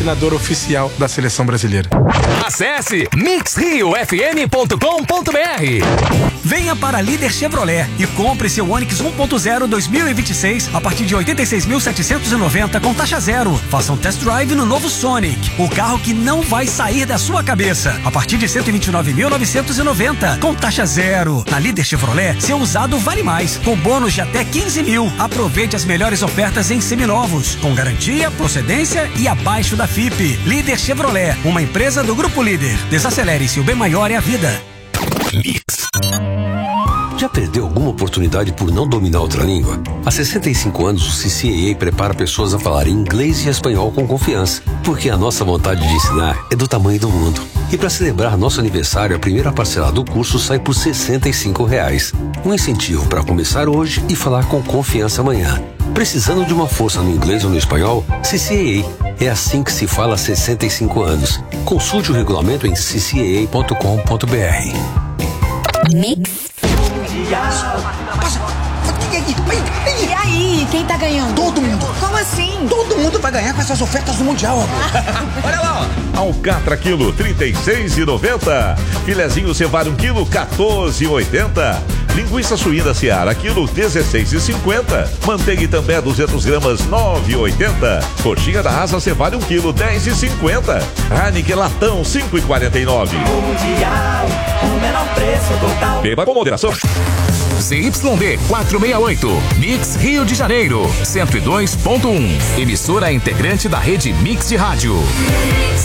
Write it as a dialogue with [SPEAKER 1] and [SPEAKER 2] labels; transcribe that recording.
[SPEAKER 1] patrocinador oficial da seleção brasileira.
[SPEAKER 2] Acesse mixriofm.com.br.
[SPEAKER 3] Venha para a Líder Chevrolet e compre seu Onix 1.0 2026 a partir de 86.790 com taxa zero. Faça um test drive no novo Sonic, o carro que não vai sair da sua cabeça, a partir de 129.990 com taxa zero. Na Líder Chevrolet, seu usado vale mais, com bônus de até 15 mil. Aproveite as melhores ofertas em seminovos, com garantia, procedência e abaixo da FIPE. Líder Chevrolet, uma empresa do Grupo Líder. Desacelere-se, o bem maior é a vida.
[SPEAKER 2] Mix.
[SPEAKER 4] Já perdeu alguma oportunidade por não dominar outra língua? Há 65 anos o CCAA prepara pessoas a falar inglês e espanhol com confiança, porque a nossa vontade de ensinar é do tamanho do mundo. E para celebrar nosso aniversário, a primeira parcela do curso sai por R$ 65. Um incentivo para começar hoje e falar com confiança amanhã. Precisando de uma força no inglês ou no espanhol? CCAA. É assim que se fala há 65 anos. Consulte o regulamento em ccaa.com.br.
[SPEAKER 5] Mix. E aí, quem tá ganhando?
[SPEAKER 6] Todo mundo.
[SPEAKER 5] Como assim?
[SPEAKER 6] Todo mundo vai ganhar com essas ofertas do Mundial, amor.
[SPEAKER 7] Olha lá, ó. Alcatra quilo, R$ 36,90. Filezinho cevário, 1 quilo, R$ 14,80. Linguiça suína Seara, quilo, R$ 16,50. Manteiga Itambé, 200 gramas, R$ 9,80. Coxinha da Asa Cevário, 1 quilo, R$ 10,50. Heineken Latão, R$ 5,49.
[SPEAKER 8] Mundial, o menor preço total.
[SPEAKER 7] Beba com moderação.
[SPEAKER 2] ZYD 468, Mix Rio de Janeiro, 102.1. Emissora integrante da rede Mix de Rádio.